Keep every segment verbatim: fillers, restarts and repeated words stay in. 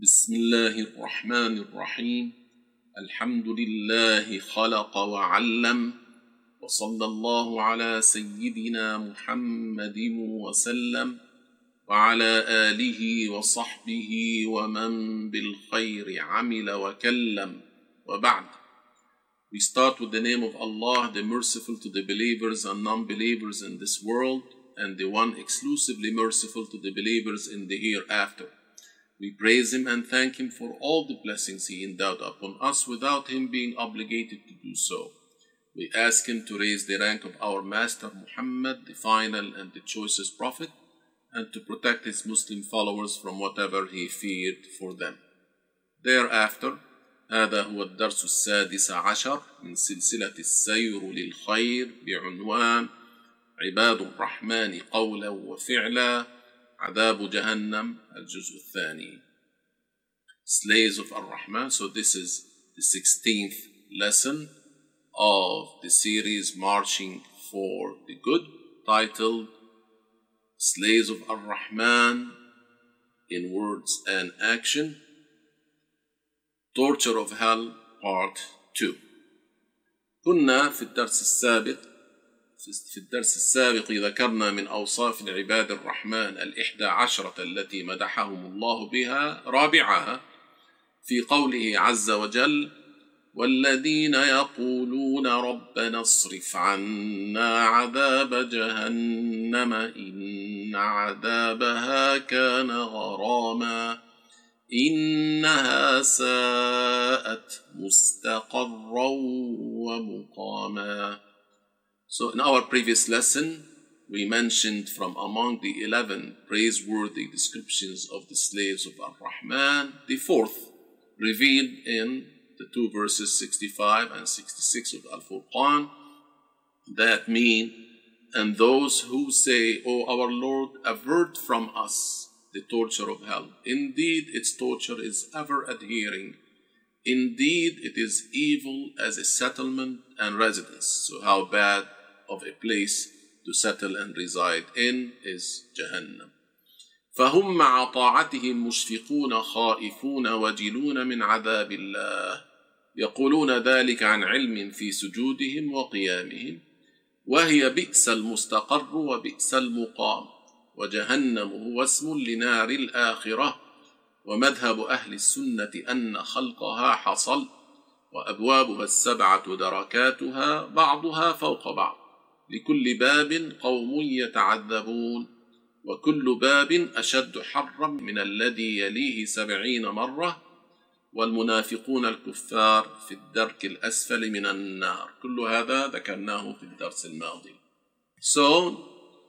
بسم الله الرحمن الرحيم. الحمد لله خلق وعلم، وصلى الله على سيدنا محمد وسلم وعلى آله وصحبه ومن بالخير عمل وكلم. وبعد. We start with the name of Allah, the merciful to the believers and non-believers in this world, and the one exclusively merciful to the believers in the hereafter. We praise Him and thank Him for all the blessings He endowed upon us without Him being obligated to do so. We ask Him to raise the rank of our Master Muhammad, the final and the choicest Prophet, and to protect His Muslim followers from whatever He feared for them. Thereafter, هذا هو الدرس السادس عشر من سلسلة السير للخير بعنوان عباد الرحمن قولا وفعلا عذاب جهنم الجزء الثاني. Slaves of Ar-Rahman. So this is the sixteenth lesson of the series Marching for the Good, titled Slaves of Ar-Rahman in Words and Action, Torture of Hell Part two. كنا في الدرس السابق في الدرس السابق ذكرنا من أوصاف العباد الرحمن الإحدى عشرة التي مدحهم الله بها رابعها في قوله عز وجل: والذين يقولون ربنا اصرف عنا عذاب جهنم إن عذابها كان غراما إنها ساءت مستقرا ومقاما. So in our previous lesson, we mentioned from among the eleven praiseworthy descriptions of the slaves of Ar-Rahman, the fourth, revealed in the two verses sixty-five and sixty-six of Al-Furqan, that mean, and those who say, O our Lord, avert from us the torture of hell. Indeed, its torture is ever adhering. Indeed, it is evil as a settlement and residence. So how bad of a place to settle and reside in is Jahannam. فهم مع طاعتهم مشفقون خائفون وجلون من عذاب الله يقولون ذلك عن علم في سجودهم وقيامهم وهي بئس المستقر وبئس المقام وجهنم هو اسم لنار الآخرة ومذهب أهل السنة أن خلقها حصل وأبوابها السبعة دركاتها بعضها فوق بعض لكل باب قوم يتعذبون وكل باب أشد حرا من الذي يليه سبعين مرة والمنافقون الكفار في الدرك الأسفل من النار. كل هذا ذكرناه في الدرس الماضي. So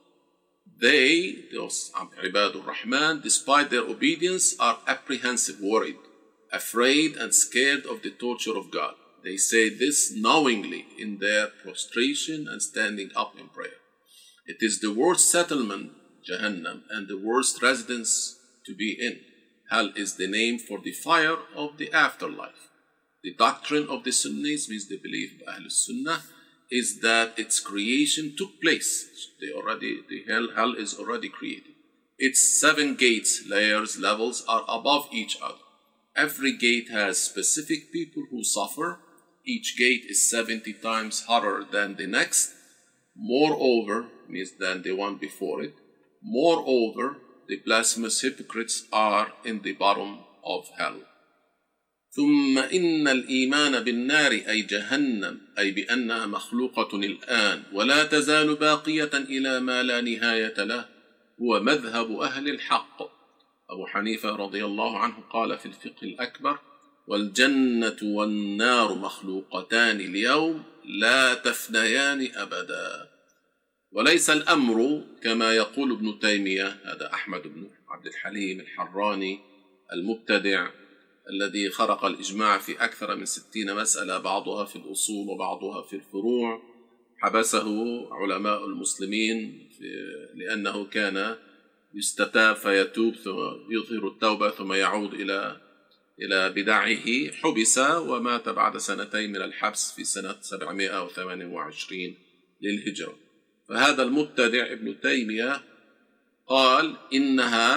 they, those عباد الرحمن, despite their obedience, are apprehensive, worried, afraid and scared of the torture of God. They say this knowingly in their prostration and standing up in prayer. It is the worst settlement, Jahannam, and the worst residence to be in. Hell is the name for the fire of the afterlife. The doctrine of the Sunnis, means the belief of Ahlul Sunnah, is that its creation took place. They already, the hell, hell is already created. Its seven gates, layers, levels are above each other. Every gate has specific people who suffer. Each gate is seventy times hotter than the next. Moreover, means than the one before it. Moreover, the blasphemous hypocrites are in the bottom of hell. ثم إن الإيمان بالنار أي جهنم أي بأنها مخلوقة الآن ولا تزال باقية إلى ما لا نهاية له هو مذهب أهل الحق. أبو حنيفة رضي الله عنه قال في الفقه الأكبر: والجنة والنار مخلوقتان اليوم لا تفنيان أبدا. وليس الأمر كما يقول ابن تيمية، هذا أحمد بن عبد الحليم الحراني المبتدع الذي خرق الإجماع في أكثر من ستين مسألة، بعضها في الأصول وبعضها في الفروع، حبسه علماء المسلمين لأنه كان يستتاب فيتوب ثم يظهر التوبة ثم يعود إلى إلى بدعه. حبس ومات بعد سنتين من الحبس في سنة سبعمائة وثمانية وعشرين للهجرة. فهذا المبتدع ابن تيمية قال إنها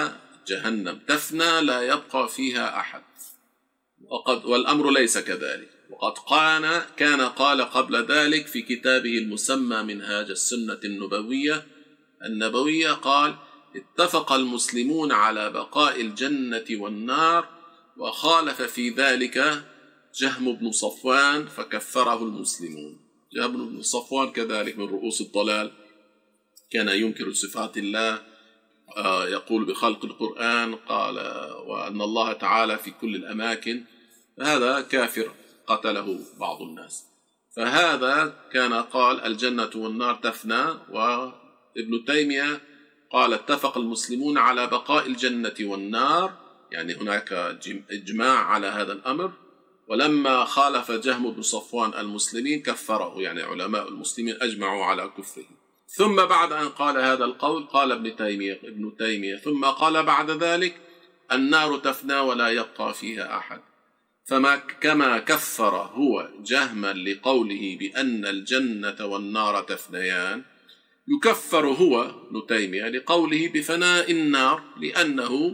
جهنم تفنى لا يبقى فيها أحد، وقد والأمر ليس كذلك. وقد كان كان قال قبل ذلك في كتابه المسمى منهاج السنة النبوية النبوية قال: اتفق المسلمون على بقاء الجنة والنار، وخالف في ذلك جهم بن صفوان فكفره المسلمون. جهم بن صفوان كذلك من رؤوس الضلال، كان ينكر صفات الله، يقول بخلق القرآن، قال وأن الله تعالى في كل الأماكن، هذا كافر قتله بعض الناس. فهذا كان قال الجنة والنار تفنى، وابن تيمية قال اتفق المسلمون على بقاء الجنة والنار، يعني هناك إجماع على هذا الأمر. ولما خالف جهم بن صفوان المسلمين كفره، يعني علماء المسلمين أجمعوا على كفره. ثم بعد أن قال هذا القول قال ابن تيمية ابن تيمية ثم قال بعد ذلك: النار تفنى ولا يبقى فيها أحد. فما كما كفر هو جهما لقوله بأن الجنة والنار تفنيان، يكفر هو ابن تيمية لقوله بفناء النار، لأنه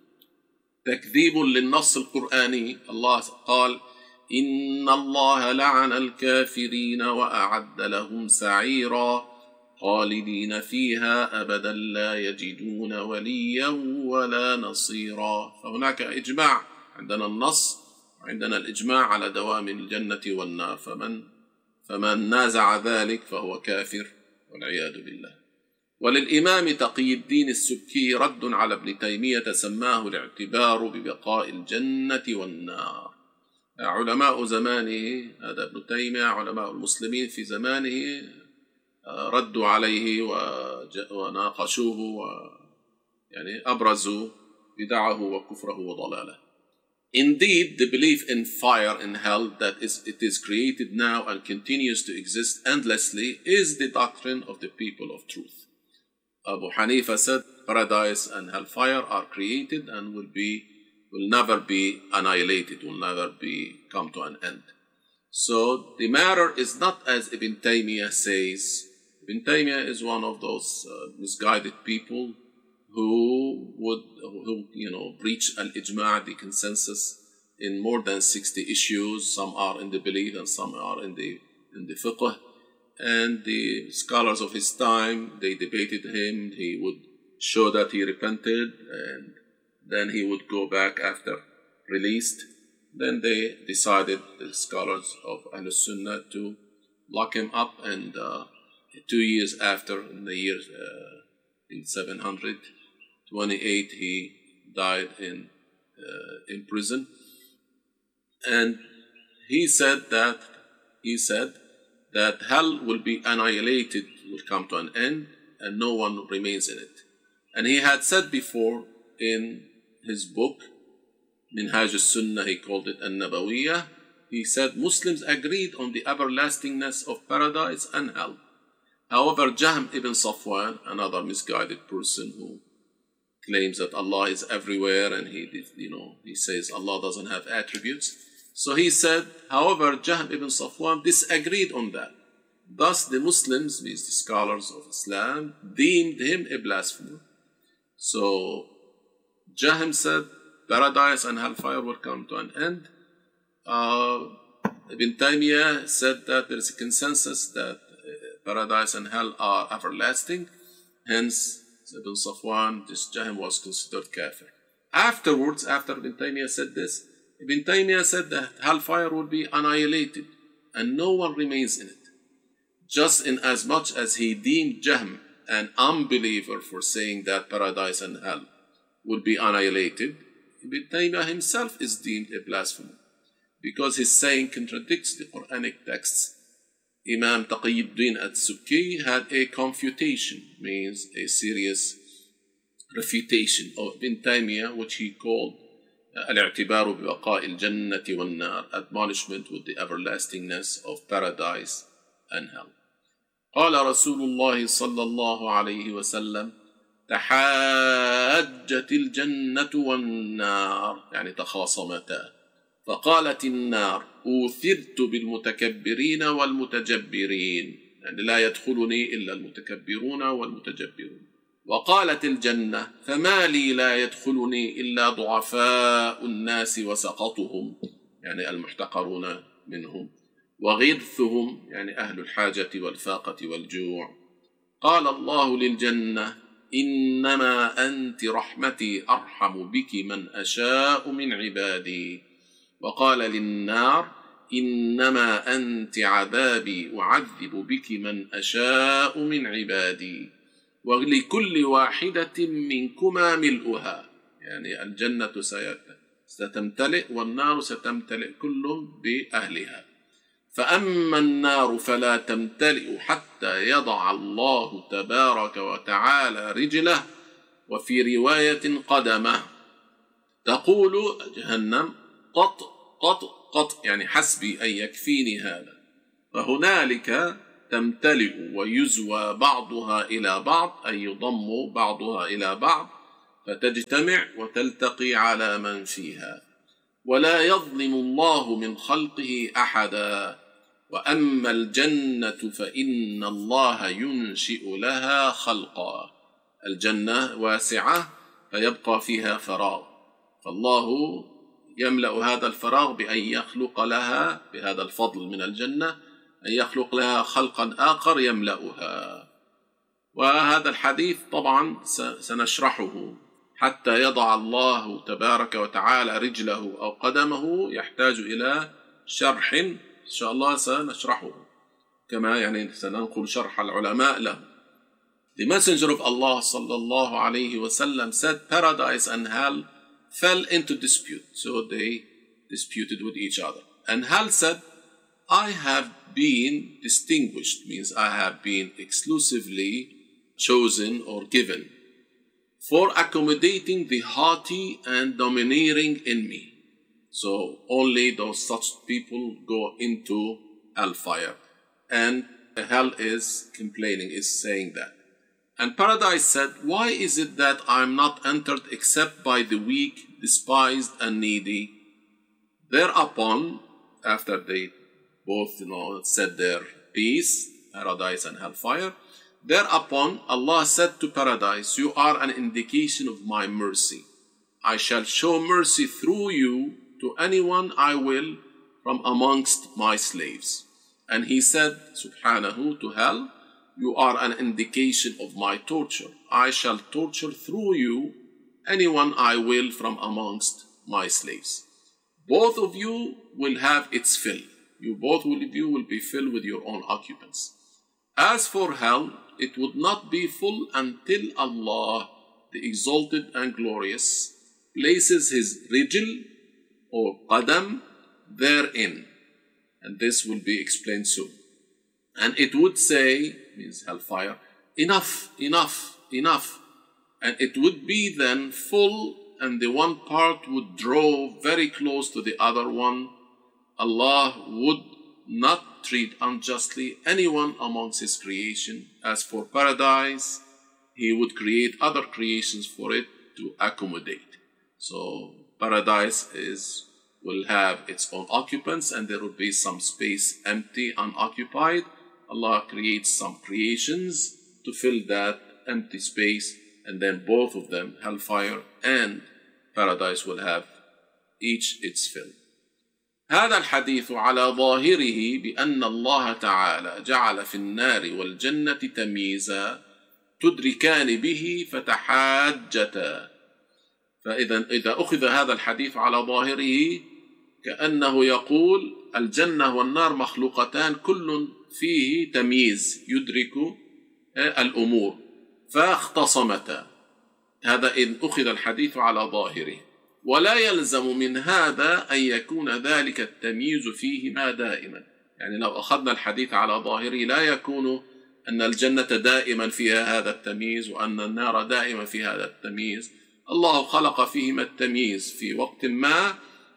تكذيب للنص القرآني. الله قال: إن الله لعن الكافرين وأعد لهم سعيرا خالدين فيها أبدا لا يجدون وليا ولا نصيرا. فهناك إجماع، عندنا النص وعندنا الإجماع على دوام الجنة والنار، فمن فمن نازع ذلك فهو كافر والعياذ بالله. وللإمام تقي الدين السبكي رد على ابن تيمية سماه الاعتبار ببقاء الجنة والنار. علماء زمانه، هذا ابن تيمية، علماء المسلمين في زمانه ردوا عليه وناقشوه، ويعني أبرزوا بدعه وكفره وضلاله. Indeed, the belief in fire and hell, that is, it is created now and continues to exist endlessly, is the doctrine of the people of truth. Abu Hanifa said paradise and hellfire are created and will be, will never be annihilated, will never be come to an end. So the matter is not as Ibn Taymiyyah says. Ibn Taymiyyah is one of those uh, misguided people who would, who, you know, breach al-ijma', the consensus, in more than sixty issues. Some are in the belief and some are in the in the fiqh. And the scholars of his time, they debated him. He would show that he repented, and then he would go back after released. Then they decided, the scholars of Ahl-Sunnah, to lock him up, and uh, two years after, in the year uh, in seven hundred twenty-eight, he died in uh, in prison. And he said that he said that hell will be annihilated, will come to an end, and no one remains in it. And he had said before in his book Minhaj al-Sunnah, he called it An-Nabawiyah, he said Muslims agreed on the everlastingness of paradise and hell. However, Jahm ibn Safwan, another misguided person who claims that Allah is everywhere, and he, you know, he says Allah doesn't have attributes. So he said, however, Jahm ibn Safwan disagreed on that. Thus, the Muslims, these scholars of Islam, deemed him a blasphemer. So Jahm said paradise and hellfire will come to an end. Uh, Ibn Taymiyyah said that there is a consensus that paradise and hell are everlasting. Hence, Ibn Safwan, this Jahm, was considered kafir. Afterwards, after Ibn Taymiyyah said this, Ibn Taymiyyah said that hellfire will be annihilated and no one remains in it. Just in as much as he deemed Jahm an unbeliever for saying that paradise and hell would be annihilated, Ibn Taymiyyah himself is deemed a blasphemer, because his saying contradicts the Quranic texts. Imam Taqiyuddin al-Subki had a confutation, means a serious refutation of Ibn Taymiyyah, which he called al-i'tibaru bi baqa'i al-jannati wan-nar, admonishment with the everlastingness of paradise and hell. قال رسول الله صلى الله عليه وسلم: تحاجت الجنة والنار، يعني تخاصمتا، فقالت النار: أوثرت بالمتكبرين والمتجبرين، يعني لا يدخلني إلا المتكبرون والمتجبرون. وقالت الجنة فما لي لا يدخلني إلا ضعفاء الناس وسقطهم، يعني المحتقرون منهم، وغرثهم، يعني أهل الحاجة والفاقة والجوع. قال الله للجنة إنما أنت رحمتي أرحم بك من أشاء من عبادي. وقال للنار إنما أنت عذابي أعذب بك من أشاء من عبادي، ولكل واحدة منكما ملؤها، يعني الجنة ستمتلئ والنار ستمتلئ كل بأهلها. فأما النار فلا تمتلئ حتى يضع الله تبارك وتعالى رجله، وفي رواية قدمه. تقول جهنم قط قط قط، يعني حسبي أي يكفيني هذا. فهنالك تمتلئ ويزوى بعضها إلى بعض، أي يضم بعضها إلى بعض، فتجتمع وتلتقي على من فيها. ولا يظلم الله من خلقه أحدا. وأما الجنة فإن الله ينشئ لها خلقا. الجنة واسعة فيبقى فيها فراغ، فالله يملأ هذا الفراغ بأن يخلق لها، بهذا الفضل من الجنة، أن يخلق لها خلقا آخر يملأها. وهذا الحديث طبعا سنشرحه. حتى يضع الله تبارك وتعالى رجله أو قدمه يحتاج إلى شرح إن شاء الله سنشرحه، كما يعني سننقل شرح العلماء له. The messenger of Allah sallallahu alayhi wa sallam said paradise and hell fell into dispute, so they disputed with each other. And hell said, I have been distinguished, means I have been exclusively chosen or given for accommodating the haughty and domineering in me. So only those such people go into hellfire. And hell is complaining, is saying that. And paradise said, why is it that I am not entered except by the weak, despised, and needy? Thereupon, after they both you know, said their piece, paradise and hellfire, thereupon Allah said to paradise, you are an indication of my mercy. I shall show mercy through you to anyone I will from amongst my slaves. And he said, subhanahu, to hell, you are an indication of my torture. I shall torture through you anyone I will from amongst my slaves. Both of you will have its fill. You both of you will be filled with your own occupants. As for hell, it would not be full until Allah, the exalted and glorious, places his rijl or qadam therein. And this will be explained soon. And it would say, means hellfire, enough, enough, enough. And it would be then full, and the one part would draw very close to the other one. Allah would not treat unjustly anyone amongst his creation. As for paradise, he would create other creations for it to accommodate. So paradise is will have its own occupants, and there will be some space empty, unoccupied. Allah creates some creations to fill that empty space, and then both of them, hellfire and paradise, will have each its fill. هذا الحديث على ظاهره بأن الله تعالى جعل في النار والجنة تمييزا تدركان به فتحاجتا. فإذا إذا أخذ هذا الحديث على ظاهره كأنه يقول الجنة والنار مخلوقتان كل فيه تمييز يدرك الأمور فاختصمتا. هذا إن أخذ الحديث على ظاهره. ولا يلزم من هذا أن يكون ذلك التمييز فيهما دائما. يعني لو أخذنا الحديث على ظاهره لا يكون أن الجنة دائما فيها هذا التمييز وأن النار دائما فيها هذا التمييز. الله خلق فيهما التمييز في وقت ما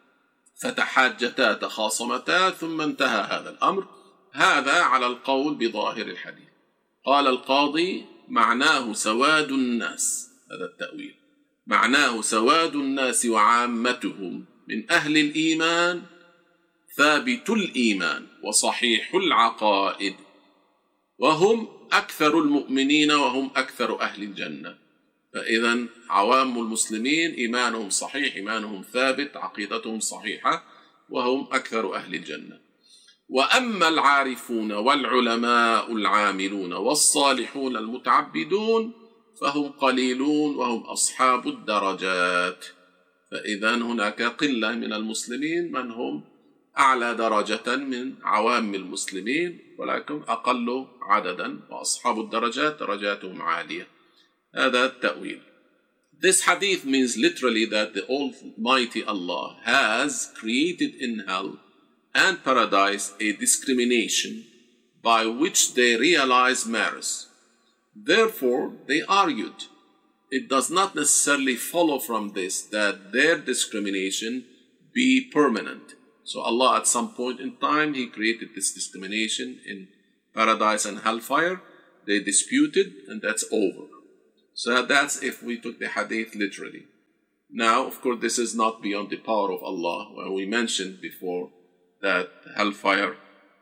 فتحاجتا تخاصمتا ثم انتهى هذا الأمر. هذا على القول بظاهر الحديث. قال القاضي معناه سواد الناس، هذا التأويل، معناه سواد الناس وعامتهم من أهل الإيمان ثابت الإيمان وصحيح العقائد، وهم أكثر المؤمنين وهم أكثر أهل الجنة. فإذا عوام المسلمين إيمانهم صحيح، إيمانهم ثابت، عقيدتهم صحيحة، وهم أكثر أهل الجنة. وأما العارفون والعلماء العاملون والصالحون المتعبدون فهم قليلون وهم أصحاب الدرجات. فإذا هناك قلة من المسلمين من هم أعلى درجة من عوام المسلمين، ولكن أقل عددا، وأصحاب الدرجات درجاتهم عالية. هذا التأويل. This hadith means literally that the Almighty Allah has created in hell and paradise a discrimination by which they realize merits. Therefore, they argued, it does not necessarily follow from this that their discrimination be permanent. So Allah at some point in time, He created this discrimination in paradise and hellfire. They disputed, and that's over. So that's if we took the hadith literally. Now, of course, this is not beyond the power of Allah. When we mentioned before that hellfire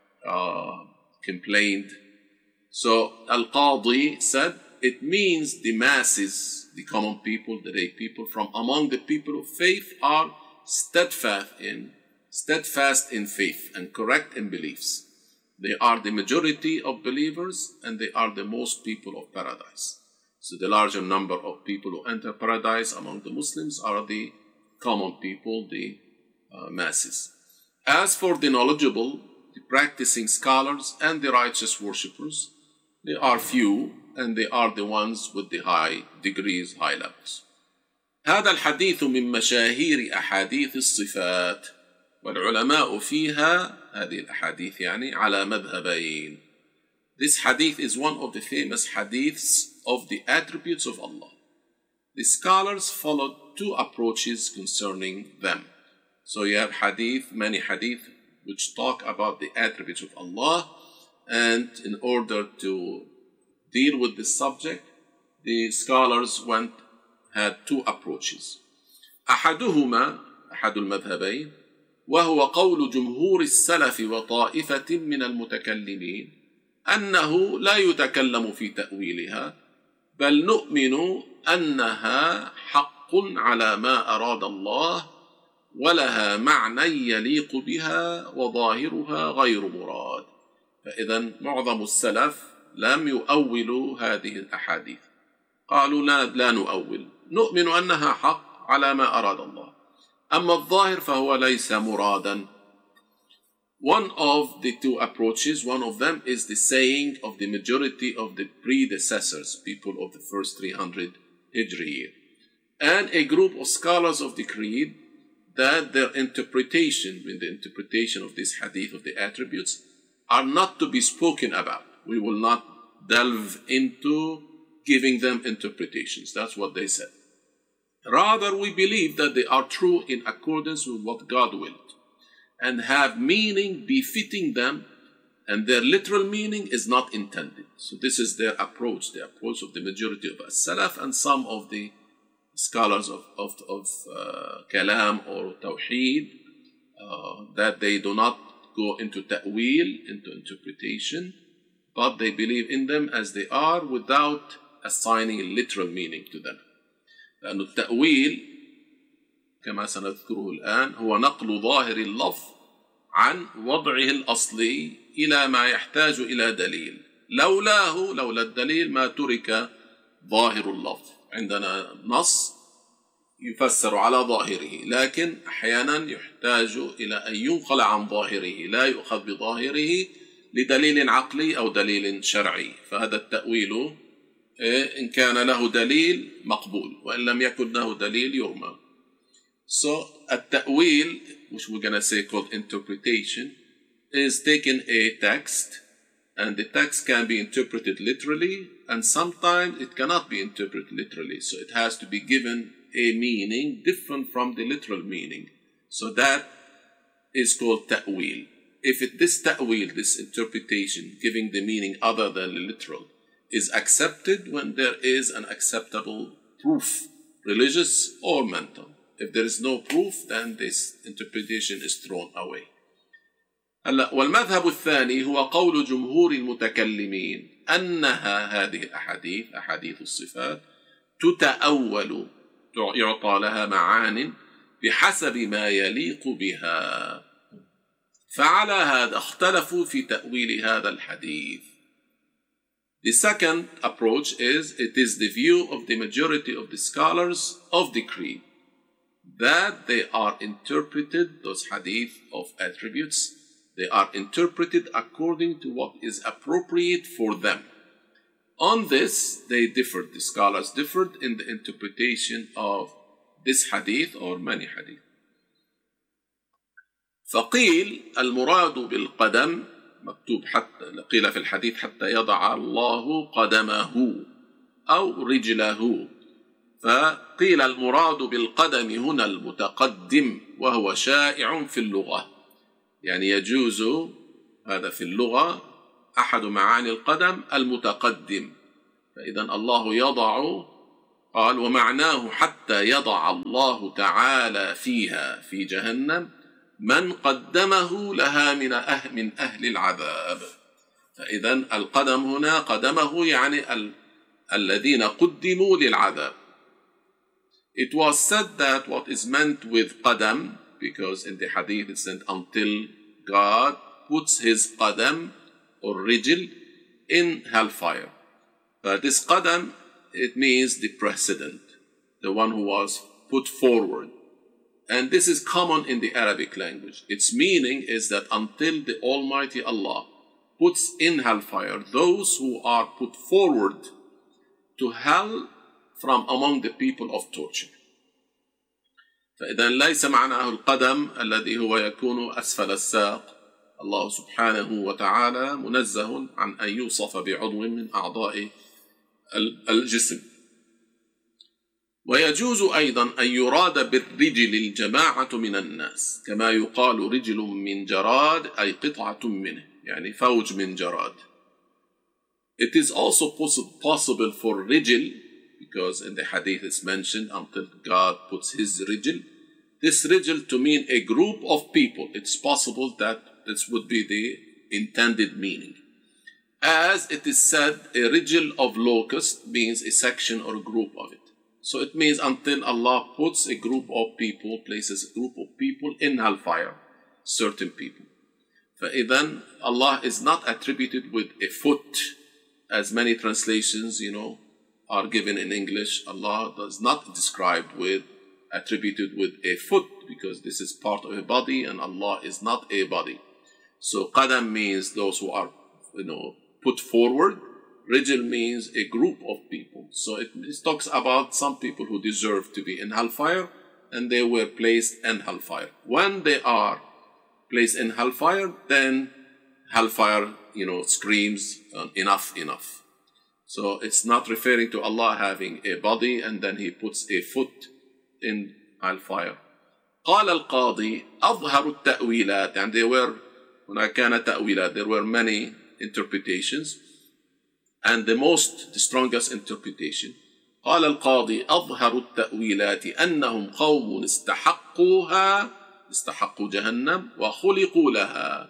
uh, complained. So Al-Qadi said it means the masses, the common people, the lay people from among the people of faith are steadfast in, steadfast in faith and correct in beliefs. They are the majority of believers and they are the most people of paradise. So the larger number of people who enter paradise among the Muslims are the common people, the uh, masses. As for the knowledgeable, the practicing scholars and the righteous worshippers, they are few and they are the ones with the high degrees, high levels. هذا الحديث من مشاهير أحاديث الصفات والعلماء فيها هذه الأحاديث يعني على مذهبين. This hadith is one of the famous hadiths of the attributes of Allah. The scholars followed two approaches concerning them. So you have hadith, many hadith, which talk about the attributes of Allah, and in order to deal with this subject, the scholars went, had two approaches. أحدهما أحد المذهبين وهو قول جمهور السلف وطائفة من المتكلمين أنه لا يتكلم في تأويلها بل نؤمن أنها حق على ما أراد الله ولها معنى يليق بها وظاهرها غير مراد. فإذا معظم السلف لم يؤولوا هذه الأحاديث، قالوا لا, لا نؤول، نؤمن أنها حق على ما أراد الله، أما الظاهر فهو ليس مرادا. One of the two approaches, one of them is the saying of the majority of the predecessors, people of the first three hundred Hijri year, and a group of scholars of the creed that their interpretation, in the interpretation of this hadith of the attributes, are not to be spoken about. We will not delve into giving them interpretations. That's what they said. Rather, we believe that they are true in accordance with what God willed and have meaning befitting them, and their literal meaning is not intended. So this is their approach, the approach of the majority of as-Salaf and some of the scholars of, of, of uh, Kalam or Tawheed, uh, that they do not go into ta'wil, into interpretation, but they believe in them as they are without assigning a literal meaning to them. لأن التأويل كما سنذكره الآن هو نقل ظاهر اللفظ عن وضعه الأصلي إلى ما يحتاج إلى دليل. لولاه لولا الدليل ما ترك ظاهر اللفظ. عندنا نص يفسر على ظاهره، لكن أحيانا يحتاج إلى أن ينقل عن ظاهره، لا يؤخذ بظاهره لدليل عقلي أو دليل شرعي. فهذا التأويل إن كان له دليل مقبول، وإن لم يكن له دليل يرمى. So التأويل, which we're going to say called interpretation, is taking a text, and the text can be interpreted literally, and sometimes it cannot be interpreted literally. So it has to be given a meaning different from the literal meaning. So that is called ta'wil. If it, this ta'wil, this interpretation, giving the meaning other than the literal, is accepted when there is an acceptable proof, religious or mental. If there is no proof, then this interpretation is thrown away. هلا والمذهب الثاني هو قول جمهور المتكلمين أنها هذه الأحاديث أحاديث الصفات تتأول، يعطى لها معان بحسب ما يليق بها. فعلى هذا اختلفوا في تأويل هذا الحديث. The second approach is it is the view of the majority of the scholars of the creed that they are interpreted, those hadith of attributes, they are interpreted according to what is appropriate for them. On this, they differed, the scholars differed in the interpretation of this hadith or many hadith. فقيل المراد بالقدم مكتوب حتى قيل في الحديث حتى يضع الله قدمه أو رجله، فقيل المراد بالقدم هنا المتقدم وهو شائع في اللغة، يعني يجوز هذا في اللغة أحد معاني القدم المتقدم. فإذا الله يضع، قال ومعناه حتى يضع الله تعالى فيها في جهنم من قدمه لها من أهل, من أهل العذاب. فإذا القدم هنا قدمه يعني ال الذين قدموا للعذاب. It was said that what is meant with qadam, because in the hadith it said until God puts his qadam or rijl in hellfire. But this qadam, it means the precedent, the one who was put forward. And this is common in the Arabic language. Its meaning is that until the Almighty Allah puts in hellfire those who are put forward to hell from among the people of torture. فإذا ليس معناه القدم الذي هو يكون أسفل الساق. الله سبحانه وتعالى منزه عن أن يوصف بعضو من أعضاء الجسم. ويجوز أيضا أن يراد بالرجل الجماعة من الناس، كما يقال رجل من جراد أي قطعة منه، يعني فوج من جراد. It is also possible for rijl, because in the hadith it's mentioned until God puts his rijl, this rijl to mean a group of people. It's possible that this would be the intended meaning. As it is said, a rijl of locust means a section or a group of it. So it means until Allah puts a group of people, places a group of people in hellfire, certain people. فإذن Allah is not attributed with a foot, as many translations, you know, are given in English. Allah does not describe with, attributed with a foot, because this is part of a body and Allah is not a body. So qadam means those who are, you know, put forward. Rijl means a group of people. So it, it talks about some people who deserve to be in hellfire, and they were placed in hellfire. When they are placed in hellfire, then hellfire, you know, screams, uh, enough, enough. So it's not referring to Allah having a body and then he puts a foot in hellfire. قال القاضي أظهر التأويلات، and there were هناك كان تأويلات, there were many interpretations, and the most, the strongest interpretation, قال القاضي أظهر التأويلات أنهم قوم استحقوها، استحقوا جهنم وخلقوا لها.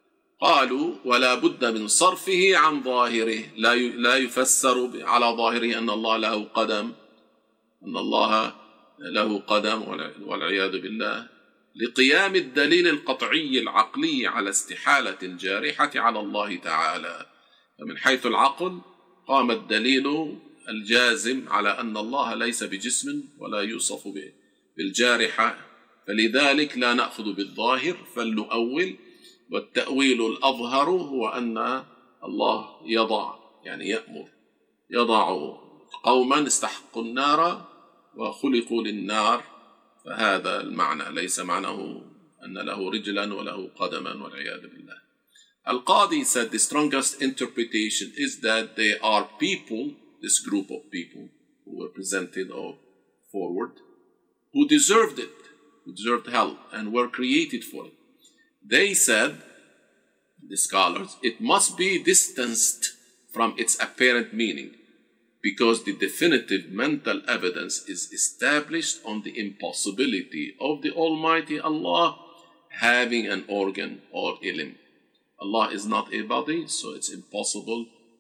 قالوا ولا بد من صرفه عن ظاهره، لا لا يفسر على ظاهره أن الله له قدم، أن الله له قدم والعياذ بالله، لقيام الدليل القطعي العقلي على استحالة الجارحة على الله تعالى. فمن حيث العقل قام الدليل الجازم على أن الله ليس بجسم ولا يوصف بالجارحة، فلذلك لا نأخذ بالظاهر فلنؤول. والتأويل الأظهر هو أن الله يضع، يعني يأمر، يضع قوما استحقوا النار وخلقوا للنار، فهذا المعنى، ليس معناه أن له رجلا وله قدما والعياذ بالله. Al-Qadi said the strongest interpretation is that they are people, this group of people who were presented or forward, who deserved it, who deserved hell and were created for it. They said, the scholars, it must be distanced from its apparent meaning, because the definitive mental evidence is established on the impossibility of the Almighty Allah having an organ or a limb. Allah is not a body, so it's impossible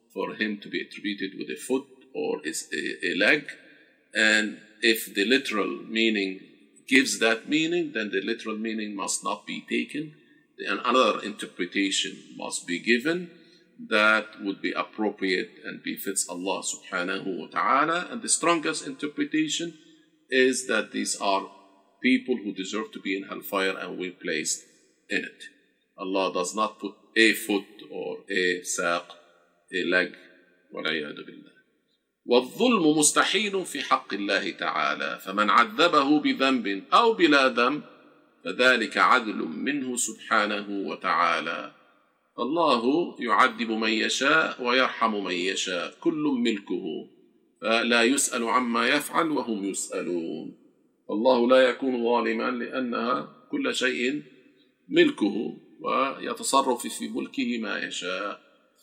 for him to be attributed with a foot or a, a leg. And if the literal meaning gives that meaning, then the literal meaning must not be taken. And another interpretation must be given that would be appropriate and befits Allah subhanahu wa ta'ala. And the strongest interpretation is that these are people who deserve to be in hellfire and will be placed in it. Allah does not put a foot or a saq, a leg, وَالْعِيَاذُ بِاللَّهِ. وَالظُّلْمُ مُسْتَحِيلٌ فِي حَقِّ اللَّهِ تَعَالَى فَمَنْ عَذَّبَهُ بِذَنْبٍ أَوْ بِلَا ذَنْبٍ فذلك عدل منه سبحانه وتعالى. الله يعذب من يشاء ويرحم من يشاء، كل ملكه، فلا يسأل عما يفعل وهم يسألون. الله لا يكون ظالما لأنها كل شيء ملكه ويتصرف في ملكه ما يشاء.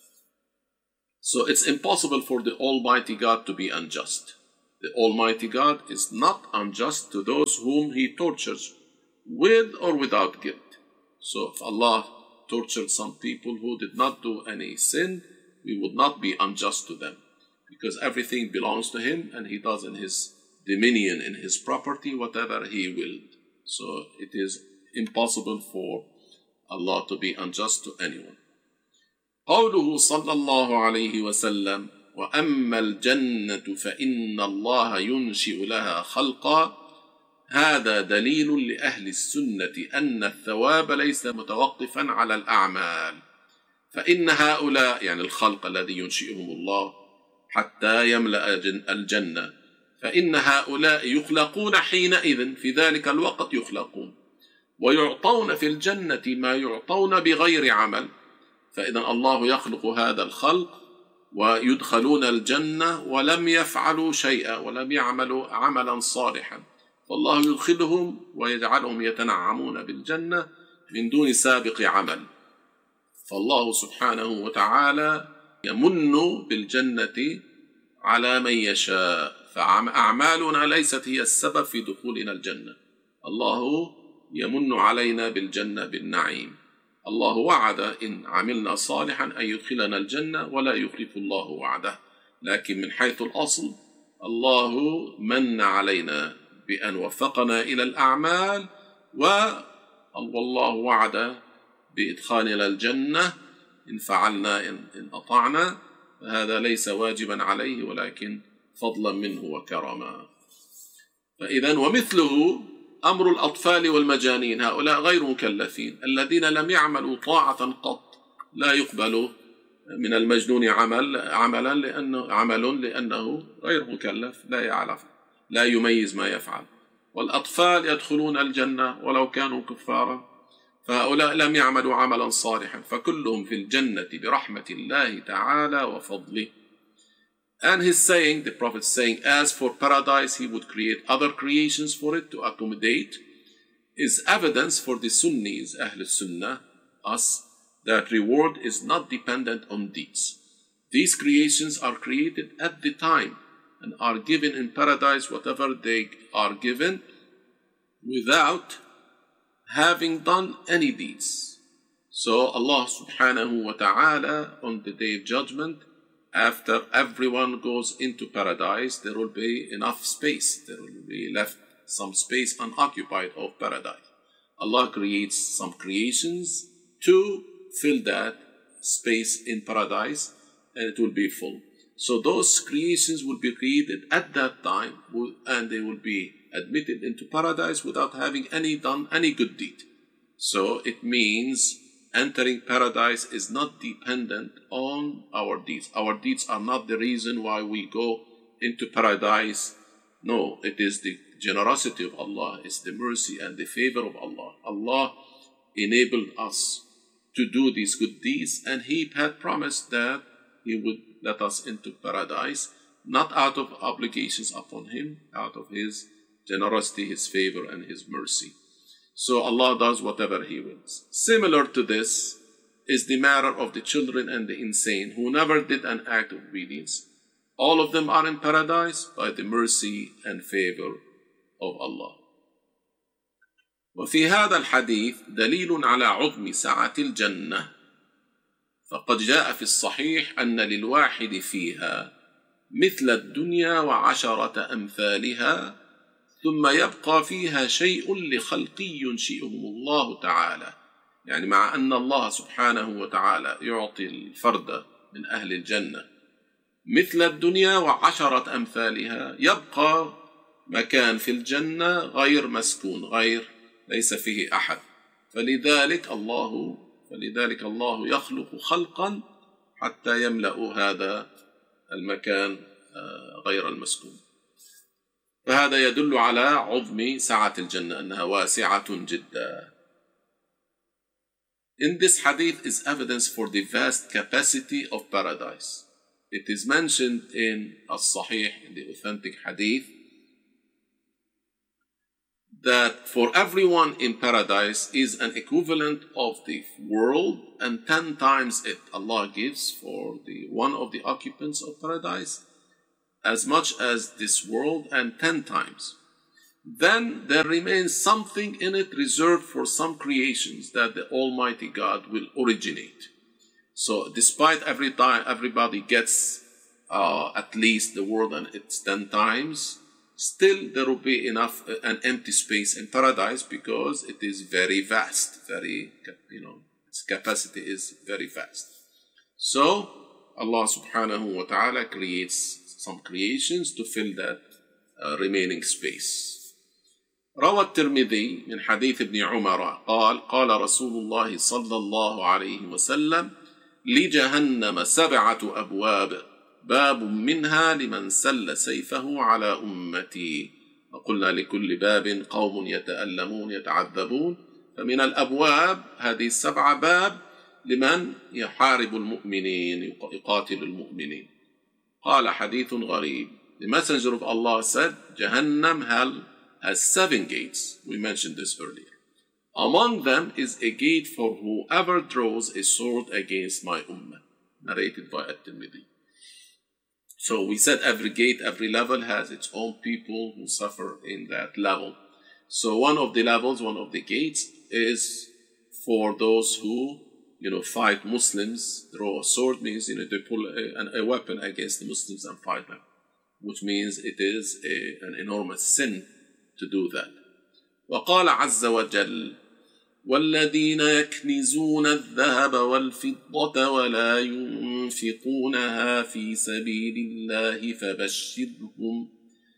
So it's impossible for the Almighty God to be unjust. The Almighty God is not unjust to those whom He tortures, with or without guilt. So if Allah tortured some people who did not do any sin, we would not be unjust to them, because everything belongs to Him and He does in His dominion, in His property, whatever He willed. So it is impossible for Allah to be unjust to anyone. قوله صلى الله عليه وسلم وأما الجنة فإن الله ينشئ لها خلقا، هذا دليل لأهل السنة أن الثواب ليس متوقفا على الأعمال، فإن هؤلاء يعني الخلق الذي ينشئهم الله حتى يملأ الجنة، فإن هؤلاء يخلقون حينئذ، في ذلك الوقت يخلقون ويعطون في الجنة ما يعطون بغير عمل. فإذا الله يخلق هذا الخلق ويدخلون الجنة ولم يفعلوا شيئا ولم يعملوا عملا صالحا، فالله يدخلهم ويجعلهم يتنعمون بالجنة من دون سابق عمل. فالله سبحانه وتعالى يمن بالجنة على من يشاء، فأعمالنا ليست هي السبب في دخولنا الجنة. الله يمن علينا بالجنة بالنعيم. الله وعد إن عملنا صالحا أن يدخلنا الجنة ولا يخلف الله وعده، لكن من حيث الأصل الله من علينا بأن وفقنا إلى الأعمال، والله وعد بإدخالنا الجنة إن فعلنا إن أطعنا، فهذا ليس واجبا عليه ولكن فضلا منه وكرما. فإذا ومثله أمر الأطفال والمجانين، هؤلاء غير مكلفين الذين لم يعملوا طاعة قط، لا يقبل من المجنون عمل عملا لأنه عمل لأنه غير مكلف، لا يعرف لا يميز ما يفعل. والأطفال يدخلون الجنة ولو كانوا كفارا، فهؤلاء لم يعملوا عملا صالحا، فكلهم في الجنة برحمة الله تعالى وفضله. And he's saying, the Prophet is saying, as for paradise, he would create other creations for it to accommodate, is evidence for the Sunnis, Ahl Sunnah, us, that reward is not dependent on deeds. These creations are created at the time and are given in paradise whatever they are given without having done any deeds. So Allah subhanahu wa ta'ala on the day of judgment, after everyone goes into paradise, there will be enough space. There will be left some space unoccupied of paradise. Allah creates some creations to fill that space in paradise, and it will be full. So those creations will be created at that time, and they will be admitted into paradise without having any done any good deed. So it means entering paradise is not dependent on our deeds. Our deeds are not the reason why we go into paradise. No, it is the generosity of Allah, it's the mercy and the favor of Allah. Allah enabled us to do these good deeds, and He had promised that He would let us into paradise, not out of obligations upon Him, out of His generosity, His favor, and His mercy. So Allah does whatever He wills. Similar to this is the matter of the children and the insane who never did an act of obedience. All of them are in paradise by the mercy and favor of Allah. وفي هذا الحديث دليل على عظم سعة الجنة، فقد جاء في الصحيح أن للواحد فيها مثل الدنيا وعشرة أمثالها ثم يبقى فيها شيء لخلقي ينشئهم الله تعالى. يعني مع أن الله سبحانه وتعالى يعطي الفرد من أهل الجنة مثل الدنيا وعشرة أمثالها، يبقى مكان في الجنة غير مسكون، غير ليس فيه أحد. فلذلك الله فلذلك الله يخلق خلقا حتى يملأ هذا المكان غير المسكون. فهذا يدل على عظم سعة الجنة، أنها واسعة جدا. In this hadith is evidence for the vast capacity of paradise. It is mentioned in As-Sahih, in the authentic hadith, that for everyone in paradise is an equivalent of the world, and ten times it Allah gives for the one of the occupants of paradise, as much as this world, and ten times. Then there remains something in it reserved for some creations that the Almighty God will originate. So despite every time everybody gets uh, at least the world and it's ten times, still there will be enough, uh, an empty space in paradise, because it is very vast, very, you know, its capacity is very vast. So Allah subhanahu wa ta'ala creates some creations to fill that uh, remaining space. روى الترمذي من حديث ابن عمر قال قال رسول الله صلى الله عليه وسلم لجهنم سبعة أبواب باب منها لمن سل سيفه على أمتي، وقلنا لكل باب قوم يتألمون يتعذبون، فمن الأبواب هذه السبعة باب لمن يحارب المؤمنين يقاتل المؤمنين. قال حديث غريب. The Messenger of Allah said Jahannam, hell, has seven gates. We mentioned this earlier. Among them is a gate for whoever draws a sword against my ummah, narrated by At-Tirmidhi. So we said every gate, every level has its own people who suffer in that level. So one of the levels, one of the gates is for those who, you know, fight Muslims. Draw a sword means, you know, they pull a, a weapon against the Muslims and fight them, which means it is a, an enormous sin to do that. وقال عز وجل والذين يكنزون الذهب والفضة ولا ينفقونها في سبيل الله فبشرهم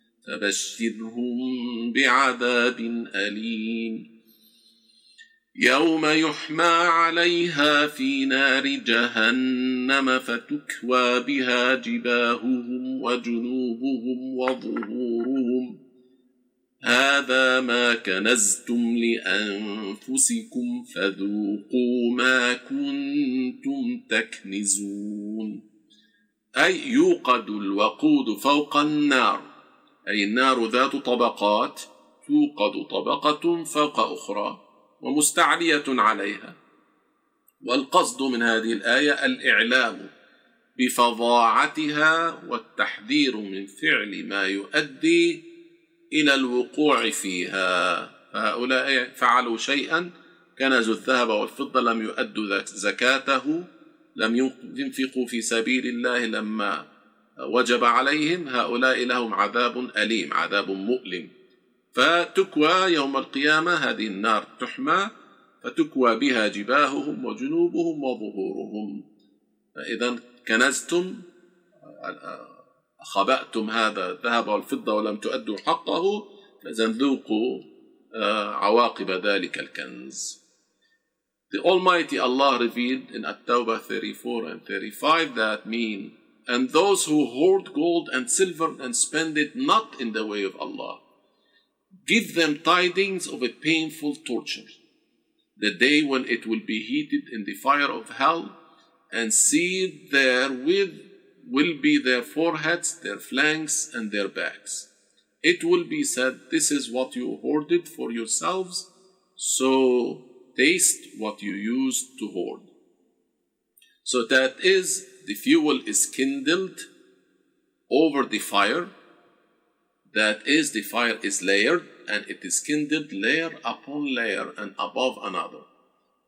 فبشرهم بعذاب أليم يوم يحمى عليها في نار جهنم فتكوى بها جباههم وجنوبهم وظهورهم هذا ما كنزتم لأنفسكم فذوقوا ما كنتم تكنزون. أي يوقد الوقود فوق النار، أي النار ذات طبقات، توقد طبقة فوق أخرى ومستعلية عليها. والقصد من هذه الآية الإعلام بفظاعتها والتحذير من فعل ما يؤدي إلى الوقوع فيها. فهؤلاء فعلوا شيئا، كنزوا الذهب والفضة، لم يؤدوا زكاته، لم ينفقوا في سبيل الله لما وجب عليهم، هؤلاء لهم عذاب أليم، عذاب مؤلم. فتكوى يوم القيامة، هذه النار تحمى فتكوى بها جباههم وجنوبهم وظهورهم. فإذا كنزتم، خبأتم هذا الذهب والفضة ولم تؤدوا حقه، فإذن ذوقوا عواقب ذلك الكنز. The Almighty Allah revealed in At-Tawbah thirty-four and thirty-five that mean, and those who hoard gold and silver and spend it not in the way of Allah, give them tidings of a painful torture, the day when it will be heated in the fire of hell, and seared therewith will be their foreheads, their flanks, and their backs. It will be said, this is what you hoarded for yourselves, so taste what you used to hoard. So that is, the fuel is kindled over the fire. That is, the fire is layered, and it is kindled layer upon layer and above another.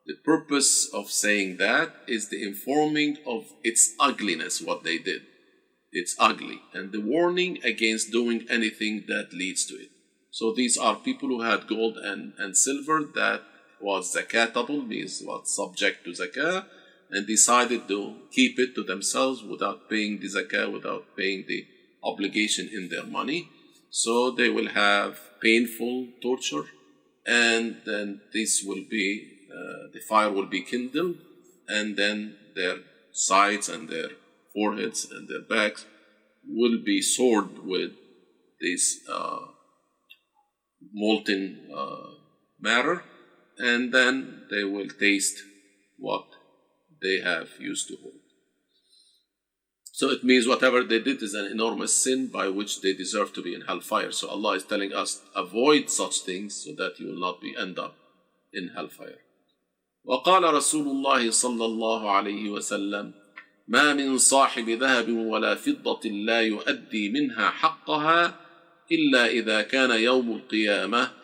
The purpose of saying that is the informing of its ugliness, what they did. It's ugly, and the warning against doing anything that leads to it. So these are people who had gold and, and silver that was zakatable, means was subject to zakah, and decided to keep it to themselves without paying the zakah, without paying the obligation in their money. So they will have painful torture, and then this will be, uh, the fire will be kindled, and then their sides and their foreheads and their backs will be sored with this uh, molten uh, matter, and then they will taste what they have used to hold. So it means whatever they did is an enormous sin by which they deserve to be in hellfire. So Allah is telling us, avoid such things so that you will not be end up in hellfire. وقال رسول الله صلى الله عليه وسلم ما من صاحب ذهب ولا فضة لا يؤدي منها حقها إلا إذا كان يوم القيامة